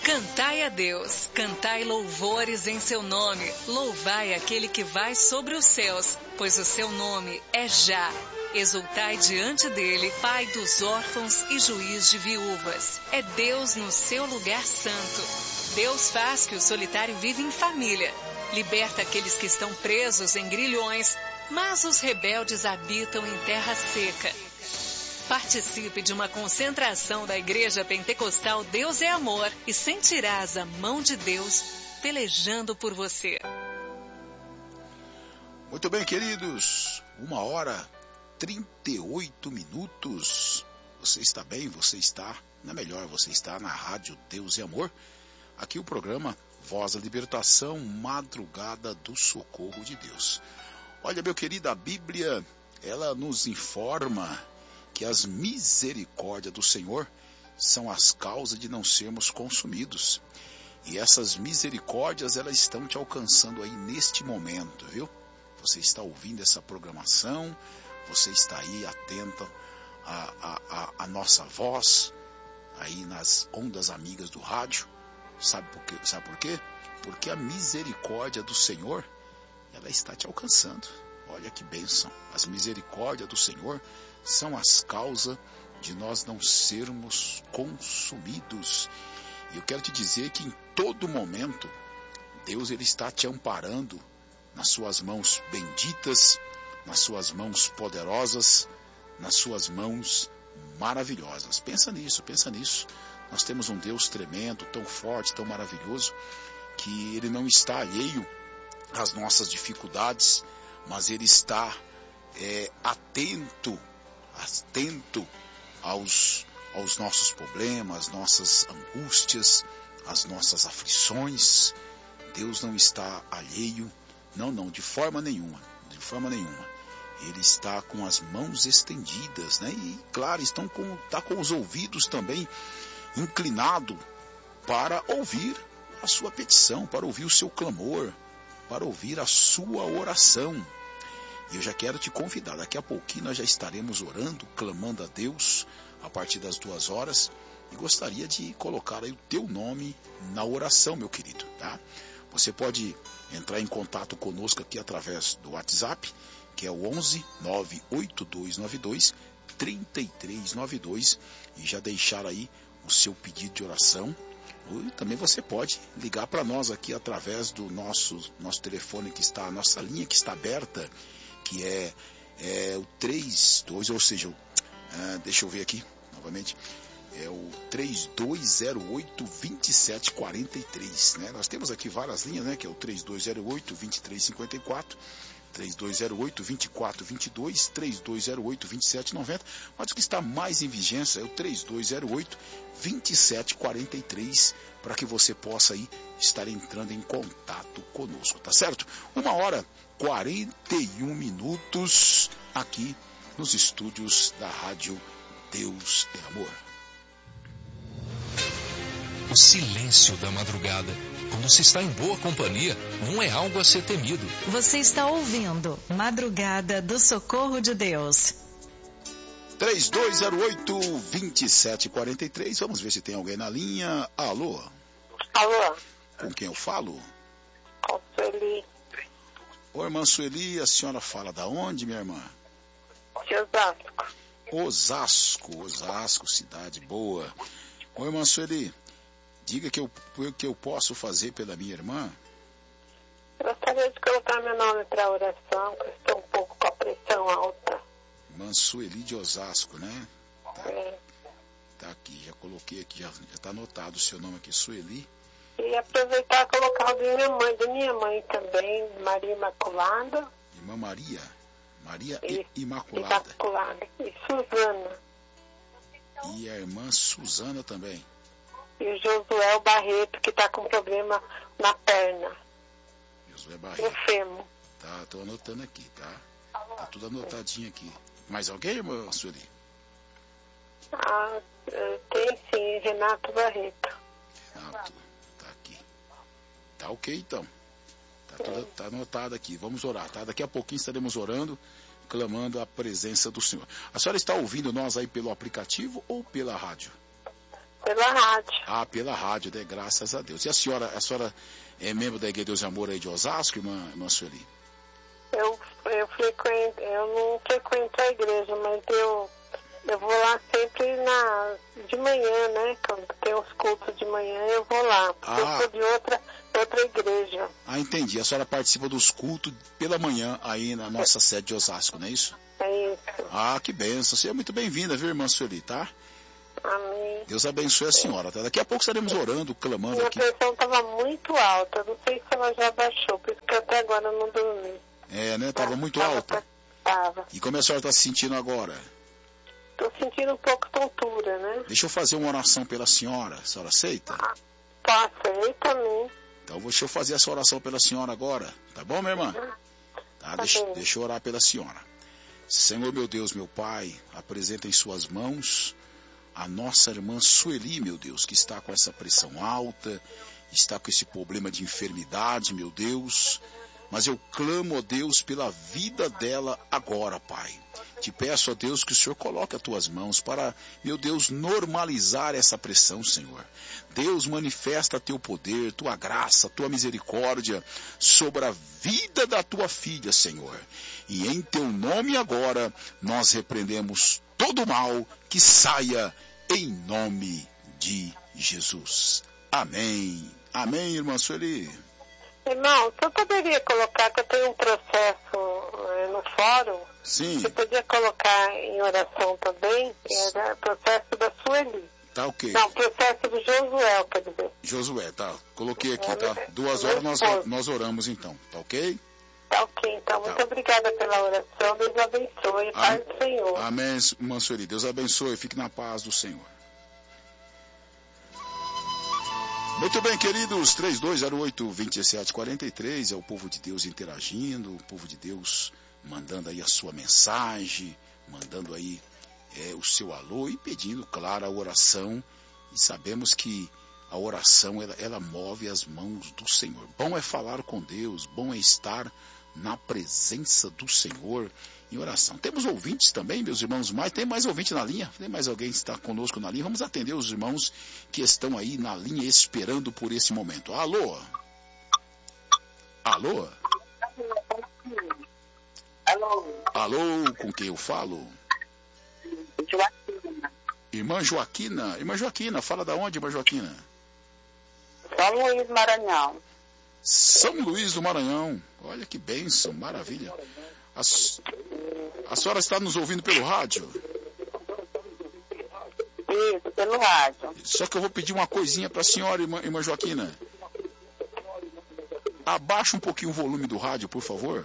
Cantai a Deus, cantai louvores em seu nome, louvai aquele que vai sobre os céus, pois o seu nome é Já. Exultai diante dele, Pai dos órfãos e juiz de viúvas. É Deus no seu lugar santo. Deus faz que o solitário viva em família. Liberta aqueles que estão presos em grilhões, mas os rebeldes habitam em terra seca. Participe de uma concentração da Igreja Pentecostal Deus é Amor e sentirás a mão de Deus pelejando por você. Muito bem, queridos. 1h38. Você está bem? Você está você está na Rádio Deus é Amor. Aqui o programa Voz da Libertação, Madrugada do Socorro de Deus. Olha, meu querido, a Bíblia, ela nos informa que as misericórdias do Senhor são as causas de não sermos consumidos. E essas misericórdias, elas estão te alcançando aí neste momento, viu? Você está ouvindo essa programação, você está aí atento à nossa voz, aí nas ondas amigas do rádio. Sabe por quê? Porque a misericórdia do Senhor, ela está te alcançando. Olha que bênção. As misericórdias do Senhor são as causas de nós não sermos consumidos. E eu quero te dizer que em todo momento, Deus ele está te amparando nas suas mãos benditas, nas suas mãos poderosas, nas suas mãos maravilhosas. Pensa nisso, pensa nisso. Nós temos um Deus tremendo, tão forte, tão maravilhoso, que ele não está alheio às nossas dificuldades, mas ele está atento aos nossos problemas, às nossas angústias, às nossas aflições. Deus não está alheio, não, de forma nenhuma. Ele está com as mãos estendidas, né? E claro, está com os ouvidos também inclinados para ouvir a sua petição, para ouvir o seu clamor, para ouvir a sua oração. E eu já quero te convidar, daqui a pouquinho nós já estaremos orando, clamando a Deus, a partir das 2h, e gostaria de colocar aí o teu nome na oração, meu querido, tá? Você pode entrar em contato conosco aqui através do WhatsApp, que é o 11 98292 3392, e já deixar aí o seu pedido de oração. E também você pode ligar para nós aqui através do nosso telefone que está, a nossa linha que está aberta, que é o 32, ou seja, deixa eu ver aqui novamente, é o 3208-2743, né? Nós temos aqui várias linhas, né? Que é o 3208-2354, 3208-2422, 3208-2790, mas o que está mais em vigência é o 3208-2743, para que você possa aí estar entrando em contato conosco, tá certo? 1h41 aqui nos estúdios da Rádio Deus é Amor. O silêncio da madrugada, quando se está em boa companhia, não é algo a ser temido. Você está ouvindo Madrugada do Socorro de Deus. 3208-2743. Vamos ver se tem alguém na linha. Alô? Alô? Com quem eu falo? Com Sueli. Ô, irmã Sueli, a senhora fala da onde, minha irmã? De Osasco. Osasco, cidade boa. Ô, irmã Sueli, diga o que eu posso fazer pela minha irmã. Eu gostaria de colocar meu nome para oração, que eu estou um pouco com a pressão alta. Irmã Sueli de Osasco, né? Tá aqui, já coloquei aqui, já está anotado o seu nome aqui, Sueli. E aproveitar e colocar o de minha mãe também, Maria Imaculada. Irmã Maria Imaculada. E Suzana. E a irmã Suzana também. E o Josué Barreto, que está com problema na perna. Josué Barreto. No fêmur. Tá, tô anotando aqui, tá? Tá tudo anotadinho aqui. Mais alguém, irmã Sueli? Tem sim, Renato Barreto. Renato, tá aqui. Tá ok, então. Tá anotado aqui. Vamos orar, tá? Daqui a pouquinho estaremos orando, clamando a presença do Senhor. A senhora está ouvindo nós aí pelo aplicativo ou pela rádio? Pela rádio. Ah, pela rádio, né? Graças a Deus. E a senhora é membro da Igreja Deus e Amor aí de Osasco, irmã Sueli? Eu não frequento a igreja, mas eu vou lá sempre de manhã, né? Quando tem os cultos de manhã, eu vou lá. Eu sou de outra igreja. Ah, entendi. A senhora participa dos cultos pela manhã aí na nossa sede de Osasco, não é isso? É isso. Ah, que bênção. Você é muito bem-vinda, viu, irmã Sueli, tá? Amém. Deus abençoe a senhora, tá? Daqui a pouco estaremos orando, clamando Minha aqui. Minha pressão estava muito alta. Não sei se ela já baixou, por isso que até agora eu não dormi. É, né? Tava muito alta. Tava. E como a senhora está se sentindo agora? Tô sentindo um pouco tontura, né? Deixa eu fazer uma oração pela senhora. A senhora aceita? Aceita também. Então deixa eu fazer essa oração pela senhora agora. Tá bom, minha irmã? Tá, deixa eu orar pela senhora. Senhor, meu Deus, meu Pai, apresenta em suas mãos a nossa irmã Sueli, meu Deus, que está com essa pressão alta, está com esse problema de enfermidade, meu Deus. Mas eu clamo, ó Deus, pela vida dela agora, Pai. Te peço, ó Deus, que o Senhor coloque as tuas mãos para, meu Deus, normalizar essa pressão, Senhor. Deus, manifesta teu poder, tua graça, tua misericórdia sobre a vida da tua filha, Senhor. E em teu nome agora, nós repreendemos todo o mal que saia em nome de Jesus. Amém. Amém, irmã Sueli. Irmão, você poderia colocar que eu tenho um processo no fórum? Sim. Você podia colocar em oração também? Era processo da Sueli. Tá ok. Não, processo do Josué, quer dizer. Josué, tá. Coloquei aqui, tá? 2 horas nós oramos então, tá ok? Tá ok, então. Muito obrigada pela oração. Deus abençoe. Paz do Senhor. Amém, irmã Sueli. Deus abençoe. Fique na paz do Senhor. Muito bem, queridos, 3208-2743, é o povo de Deus interagindo, o povo de Deus mandando aí a sua mensagem, mandando aí o seu alô e pedindo, claro, a oração. E sabemos que a oração, ela move as mãos do Senhor. Bom é falar com Deus, bom é estar na presença do Senhor em oração. Temos ouvintes também, meus irmãos, mas tem mais ouvinte na linha? Tem mais alguém que está conosco na linha? Vamos atender os irmãos que estão aí na linha esperando por esse momento. Alô? Alô? Alô? Alô, com quem eu falo? Joaquina. Irmã Joaquina? Irmã Joaquina, fala da onde, irmã Joaquina? São Luís, Maranhão. São Luís do Maranhão. Olha que bênção, maravilha. A senhora está nos ouvindo pelo rádio? Isso, pelo rádio. Só que eu vou pedir uma coisinha para a senhora, irmã Joaquina. Abaixa um pouquinho o volume do rádio, por favor.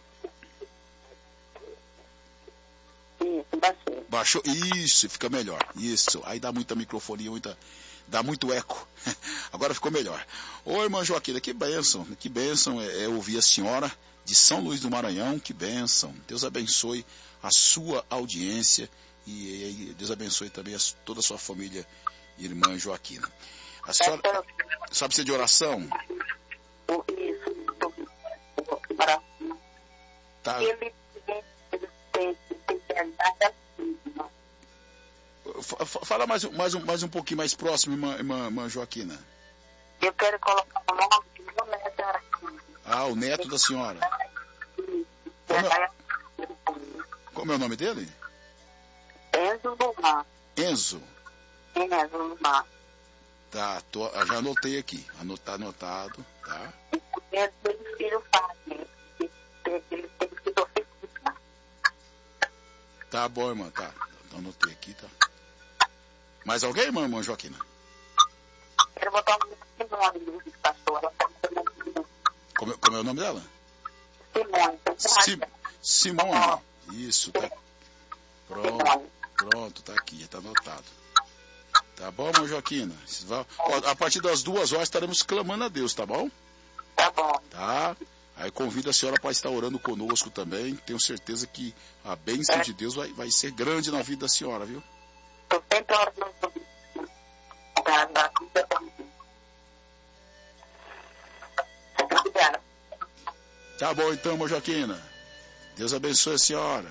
Isso, baixei. Baixou? Isso, fica melhor. Isso, aí dá muita microfonia, dá muito eco. Agora ficou melhor. Ô, irmã Joaquina, que bênção é ouvir a senhora de São Luís do Maranhão, que bênção. Deus abençoe a sua audiência e Deus abençoe também toda a sua família, irmã Joaquina. A senhora precisa de oração? Isso. Tá. Fala mais um pouquinho mais próximo, irmã Joaquina. Eu quero colocar o nome do meu neto. Ah, o neto da senhora. Como é o nome dele? Enzo Lumar. Enzo? Enzo Lumar. Tá, já anotei aqui. Tá anotado, tá? Ele tem filho fácil. Ele tem filho física. Tá bom, irmã, tá. Anotei aqui, tá. Mais alguém, irmã Joaquina? Quero botar um nome do pastor. Como é o nome dela? Simone. Isso, tá. Pronto, tá aqui, já tá anotado. Tá bom, irmã Joaquina? A partir das 2 horas estaremos clamando a Deus, tá bom? Tá bom. Tá? Aí convido a senhora para estar orando conosco também. Tenho certeza que a bênção de Deus vai ser grande na vida da senhora, viu? Estou sempre orando. Obrigada. Tá bom então, irmã Joaquina. Deus abençoe a senhora.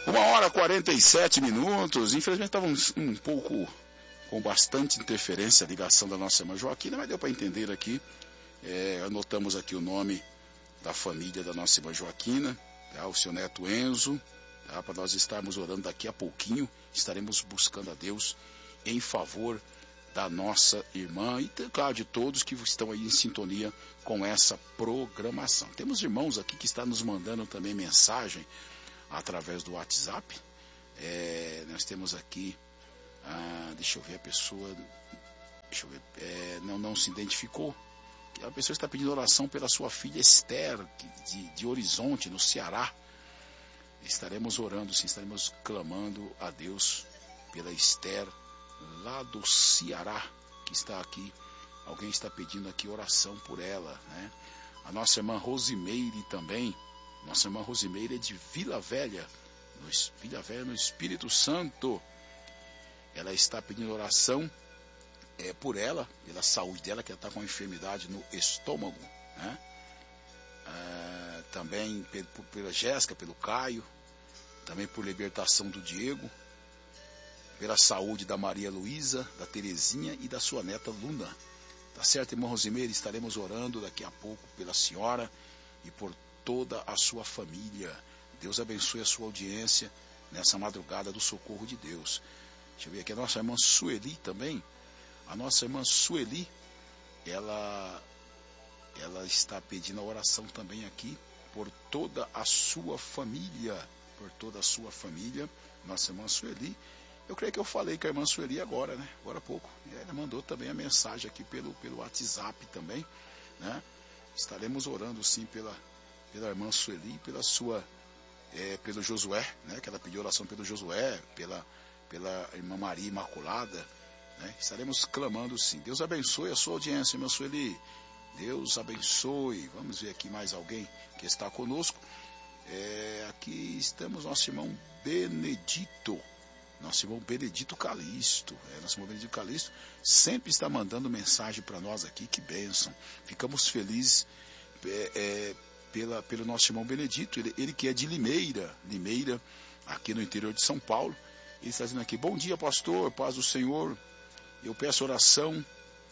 1h47. Infelizmente estava um pouco com bastante interferência a ligação da nossa irmã Joaquina, mas deu para entender aqui. Anotamos aqui o nome da família da nossa irmã Joaquina, tá? O seu neto Enzo, tá? Para nós estarmos orando daqui a pouquinho, estaremos buscando a Deus em favor da nossa irmã e, claro, de todos que estão aí em sintonia com essa programação. Temos irmãos aqui que estão nos mandando também mensagem através do WhatsApp. Nós temos aqui, deixa eu ver a pessoa, não se identificou. A pessoa está pedindo oração pela sua filha Esther, de Horizonte, no Ceará. Estaremos orando, sim, estaremos clamando a Deus pela Esther, lá do Ceará, que está aqui. Alguém está pedindo aqui oração por ela, né? A nossa irmã Rosimeire também. Nossa irmã Rosimeire é de Vila Velha, no Espírito Santo. Ela está pedindo oração por ela, pela saúde dela, que ela está com uma enfermidade no estômago, né? Também pela Jéssica, pelo Caio, também por libertação do Diego, pela saúde da Maria Luísa, da Terezinha e da sua neta Luna. Tá certo, irmã Rosimeire? Estaremos orando daqui a pouco pela senhora e por toda a sua família. Deus abençoe a sua audiência nessa madrugada do socorro de Deus. Deixa eu ver aqui a nossa irmã Sueli também. A nossa irmã Sueli, ela está pedindo a oração também aqui por toda a sua família. Por toda a sua família, nossa irmã Sueli. Eu creio que eu falei com a irmã Sueli agora, né? Agora há pouco. Ela mandou também a mensagem aqui pelo WhatsApp também, né? Estaremos orando sim pela irmã Sueli, pelo Josué, né? Que ela pediu oração pelo Josué, pela irmã Maria Imaculada, né? Estaremos clamando sim. Deus abençoe a sua audiência, irmã Sueli. Deus abençoe. Vamos ver aqui mais alguém que está conosco. Aqui estamos, nosso irmão Benedito. Nosso irmão Benedito Calixto. Nosso irmão Benedito Calixto sempre está mandando mensagem para nós aqui. Que bênção. Ficamos felizes pelo nosso irmão Benedito. Ele que é de Limeira, aqui no interior de São Paulo. Ele está dizendo aqui: bom dia, pastor, paz do Senhor. Eu peço oração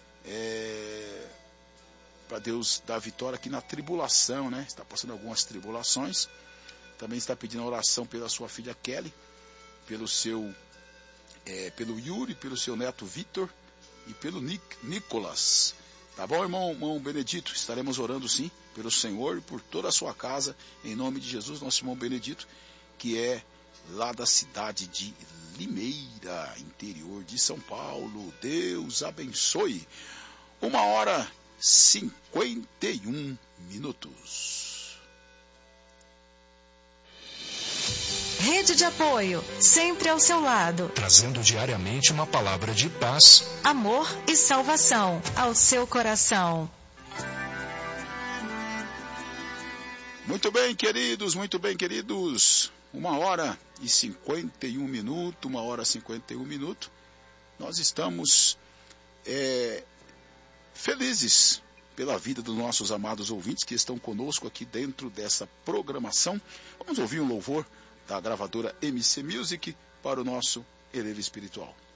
para Deus dar vitória aqui na tribulação, né? Está passando algumas tribulações. Também está pedindo oração pela sua filha Kelly, pelo Yuri, pelo seu neto Vitor e pelo Nicolas. Tá bom, irmão Benedito? Estaremos orando sim pelo Senhor e por toda a sua casa, em nome de Jesus. Nosso irmão Benedito, que é lá da cidade de Limeira, interior de São Paulo. Deus abençoe. 1h51. Rede de apoio, sempre ao seu lado. Trazendo diariamente uma palavra de paz, amor e salvação ao seu coração. Muito bem, queridos. 1h51. 1h51. Nós estamos felizes pela vida dos nossos amados ouvintes que estão conosco aqui dentro dessa programação. Vamos ouvir um louvor da gravadora MC Music para o nosso elevo espiritual.